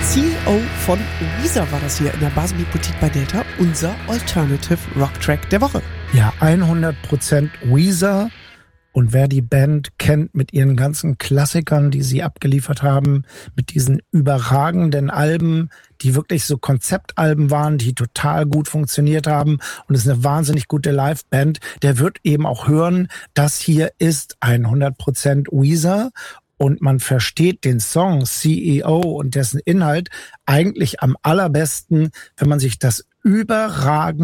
CEO von Weezer war das hier in der Basenbeat Boutique bei Delta, unser Alternative Rock Track der Woche. Ja, 100% Weezer. Und wer die Band kennt mit ihren ganzen Klassikern, die sie abgeliefert haben, mit diesen überragenden Alben, die wirklich so Konzeptalben waren, die total gut funktioniert haben und es ist eine wahnsinnig gute Liveband, der wird eben auch hören, das hier ist 100% Weezer. Und man versteht den Song CEO und dessen Inhalt eigentlich am allerbesten, wenn man sich das überragende